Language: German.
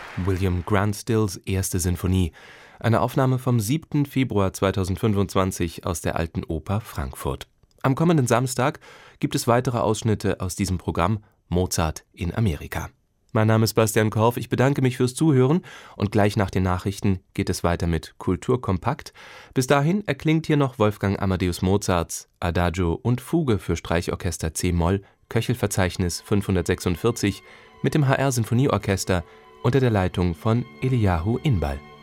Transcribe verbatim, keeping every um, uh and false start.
William Grant Stills erste Sinfonie, eine Aufnahme vom siebten Februar zweitausendfünfundzwanzig aus der Alten Oper Frankfurt. Am kommenden Samstag gibt es weitere Ausschnitte aus diesem Programm Mozart in Amerika. Mein Name ist Bastian Korf, ich bedanke mich fürs Zuhören und gleich nach den Nachrichten geht es weiter mit Kultur kompakt. Bis dahin erklingt hier noch Wolfgang Amadeus Mozarts Adagio und Fuge für Streichorchester c-Moll, Köchelverzeichnis fünfhundertsechsundvierzig mit dem H R Sinfonieorchester unter der Leitung von Eliyahu Inbal.